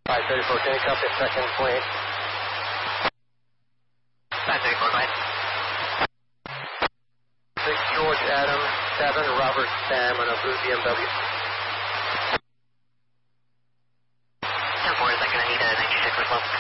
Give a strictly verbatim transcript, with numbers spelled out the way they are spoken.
five thirty-four, can you copy a second plane? five thirty-four, go ahead. six George Adam, seven Robert Sam on a blue B M W. ten four, is that going to need a ninety-six or so?